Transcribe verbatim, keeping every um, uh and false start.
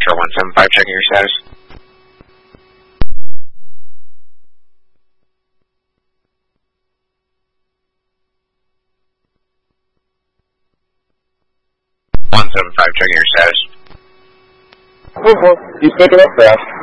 Metro one seven five, checking your status. one seven five, checking your status. four four, you pick it up fast.